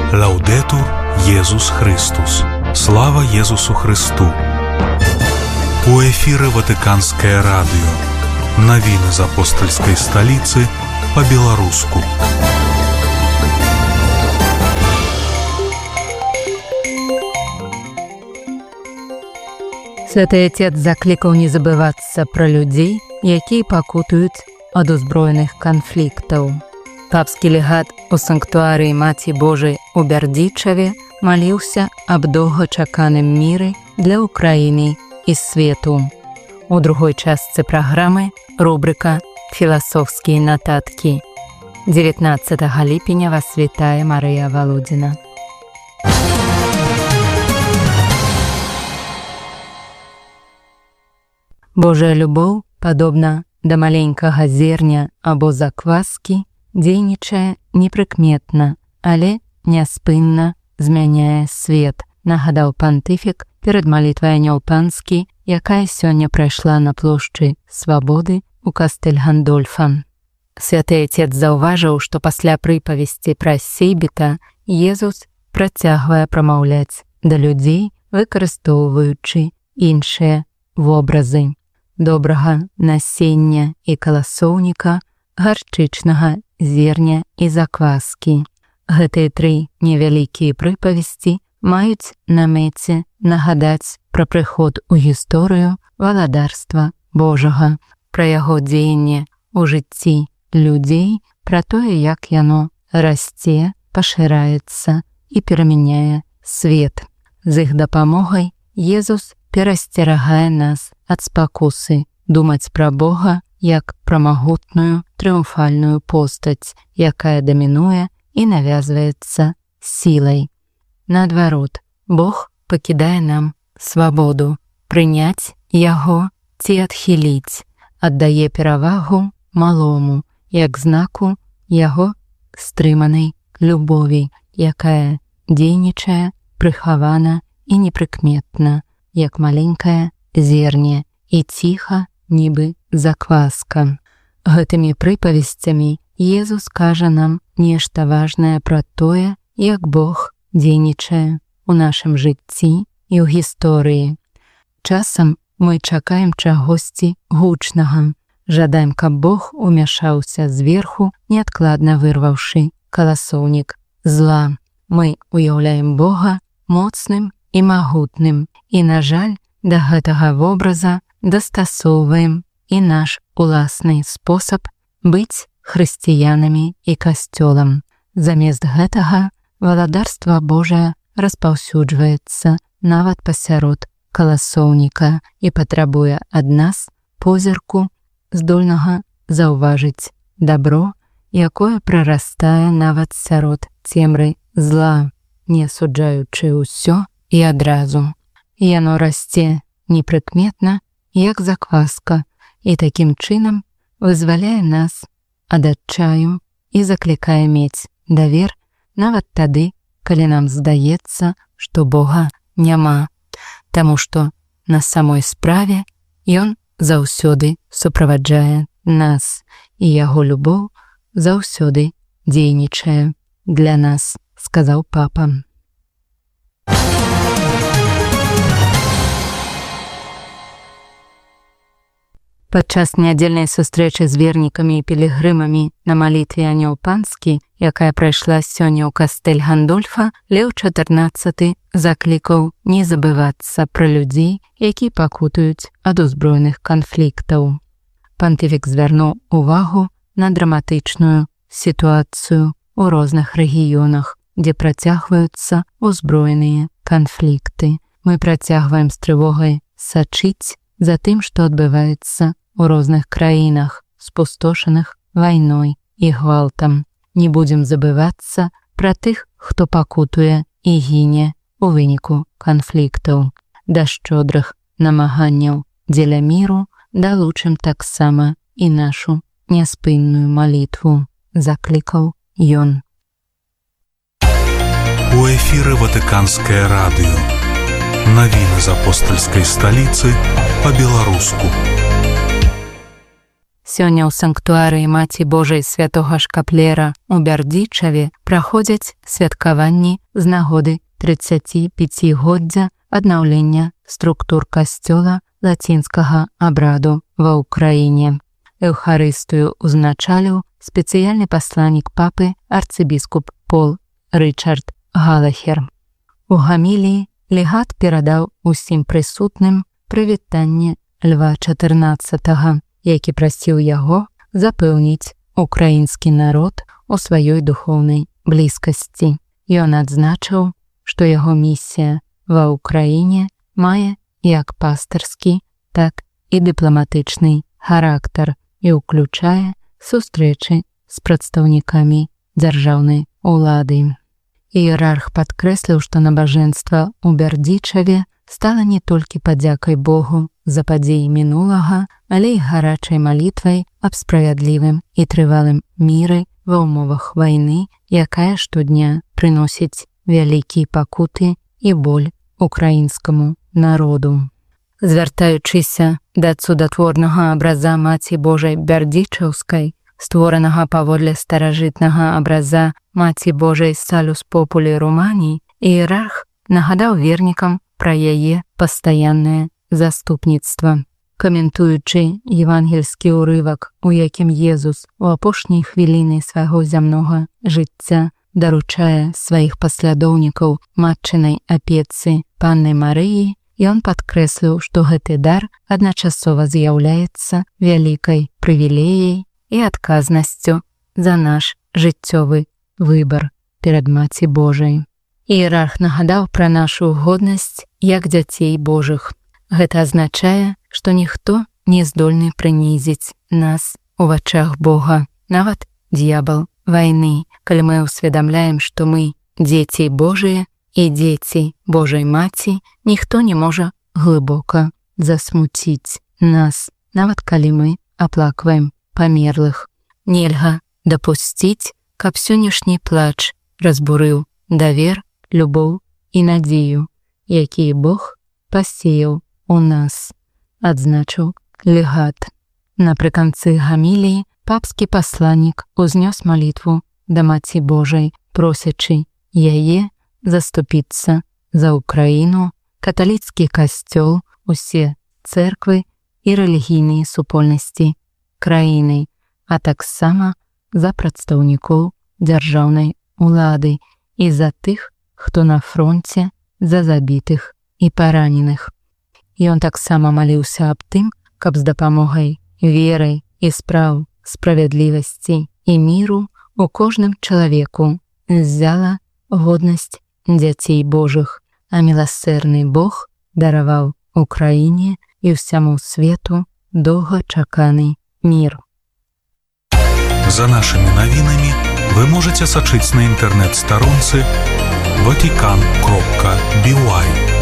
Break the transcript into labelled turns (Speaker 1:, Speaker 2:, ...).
Speaker 1: Лаудетур Єсус Христос. Слава Єсусу Христу. У эфире Ватиканское радио. Новины из апостольской столицы по-белорусски.
Speaker 2: Святы Отец закликаў не забывацца пра людзей, якія пакутуюць ад узброеных канфліктаў. Папскі легат у санктуарыі Маці Божай у Бярдзічаве маліўся аб доўгачаканым міры для Украіны і свету. У другой частцы праграмы рубрика «Філасофскія нататкі». 19 ліпеня вас вітае Марыя Валодзіна. Божая любоў, падобна да маленькага зерня або закваскі, дзейнічае непрыкметна, але няспынна змяняе свет, нагадаў пантыфік перад малітвай Анёл Панскі, якая сёння прайшла на плошчы Свабоды у кастэль Гандольфа. Святы Отец заўважыў, што пасля прыпавесці пра Сейбіта Езус працягвае прамаўляць да людзей, выкарыстоўваючы іншыя вобразы добрага насення і каласоўніка, гарчычнага зерня і закваскі. Гэтыя тры невялікія прыпавесці маюць на мэце нагадаць пра прыход у гісторыю валадарства Божага, пра яго дзеянне ў жыцці людзей, пра тое, як яно расце, пашыраецца і перамяняе свет. З іх дапамогай Езус перасцерагае нас ад спакусы думаць пра Бога як пра магутную трыумфальную постаць, якая дамінуе і навязваецца сілай. Наадварот, Бог пакідае нам свабоду прыняць яго ці адхіліць, аддае перавагу малому, як знаку яго стрыманай любові, якая дзейнічае прыхавана і непрыкметна, як маленькае зерне і ціха, нібы закваска. Гэтымі прыпавесцямі Езус кажа нам нешта важнае пра тое, як Бог дзейнічае ў нашым жыцці і ў гісторыі. Часам мы чакаем чагосьці гучнага, жадаем, каб Бог умяшаўся зверху, неадкладна вырваўшы каласоўнік зла. Мы уяўляем Бога моцным і магутным, і, на жаль, да гэтага вобраза дастасоўваем і наш уласны спосаб быць хрысціянамі і касцёлам. Замест гэтага валадарства Божае распаўсюджваецца нават пасярод каласоўніка і патрабуе ад нас позірку, здольнага заўважыць дабро, якое прарастае нават сярод цемры зла, не асуджаючы ўсё і адразу. Яно расце непрыкметна, як закваска, і такім чынам вызваляе нас ад адчаю і заклікае мець давер нават тады, калі нам здаецца, што Бога няма, таму што на самой справе Ён заўсёды суправаджае нас, і яго любоў заўсёды дзейнічае для нас, сказаў папа. Падчас нядзельнай сустрэчы з вернікамі і пілігрымамі на малітве Анёл Панскі, якая прайшла сёння ў кастэль Гандольфа, Леў XIV заклікаў не забывацца пра людзей, які пакутуюць ад узброеных канфліктаў. Пантыфік звярнуў увагу на драматычную сітуацыю ў розных рэгіёнах, дзе працягваюцца узброеныя канфлікты. Мы працягваем з трывогай сачыць за тым, што адбываецца ў розных краінах, спустошаных вайной і гвалтам. Не будзем забывацца пра тых, хто пакутуе і гіне ў выніку канфліктаў. Да шчодрых намаганняў дзеля міру далучым таксама і нашу няспынную малітву, заклікаў ён.
Speaker 1: У эфире Ватиканское радио. Новины из апостольской столицы по-белорусски.
Speaker 2: Сёння ў санктуарыі Маці Божай святога Шкаплера у Бярдзічаве праходзяць святкаванні з нагоды 35-годдзя аднаўлення структур касцёла лацінскага абраду ва ўкраіне. Эўхарыстыю узначаліў спецыяльны пасланнік папы арцыбіскуп Пол Рычард Галахер. У гаміліі легат перадаў усім прысутным прывітанне Льва XIV, які прасіў яго запэўніць украінскі народ у сваёй духоўнай блізкасці. Ён адзначыў, што яго місія ва ўкраіне мае як пастырскі, так і дыпламатычны характар і ўключае сустрэчы з прадстаўнікамі дзяржаўнай улады. Іерарх падкрэсліў, што набажэнства ў Бярдзічаве стала не толькі падзякай Богу за падзеі мінулага, але і гарачай малітвай аб справядлівым і трывалым міры ва ўмовах вайны, якая штодня прыносіць вялікія пакуты і боль украінскаму народу. Звяртаючыся да цудатворнага абраза Маці Божай Бярдзічаўскай, створанага паводле старажытнага абраза Маці Божай Салюс Популі Руманіі, іерарх нагадаў вернікам пра яе пастаяннае заступніцтва. Каментуючы евангельскі ўрывак, у якім Езус у апошняй хвіліны свайго зямнога жыцця даручае сваіх паслядоўнікаў матчынай апецы Панны Марыі, ён падкрэсліў, што гэты дар адначасова з'яўляецца вялікай прывілеяй і адказнасцю за наш жыццёвы выбар перад Маці Божай. Іерарх нагадаў пра нашу годнасць як дзяцей Божых. Гэта азначае, што ніхто не здольны прынізіць нас у вачах Бога, нават д'ябал вайны, калі мы ўсведамляем, што мы дзеці Божыя і дзеці Божай Маці, ніхто не можа глыбока засмуціць нас, нават калі мы аплакваем памерлых. Нельга дапусціць, каб сённяшні плач разбурыў давер, любоў і надзею, якія Бог пасеяў у нас, адзначыў легат. Напрыканцы гаміліі папскі пасланнік узнёс малітву да Маці Божай, просячы яе заступіцца за Украіну, каталіцкі касцёл, усе цэрквы і рэлігійныя супольнасці краіны, а таксама за прадстаўнікоў дзяржаўнай улады і за тых, хто на фронце, за забітых і параненых. Ён таксама маліўся аб тым, каб з дапамогай веры і спраў справядлівасці і міру у кожным чалавеку ззяла годнасць дзяцей Божых, а міласэрны Бог дараваў Украіне і ўсяму свету доўгачаканы мір.
Speaker 1: За нашими новинами вы можете сочинить на интернет-сторонце vatican.by.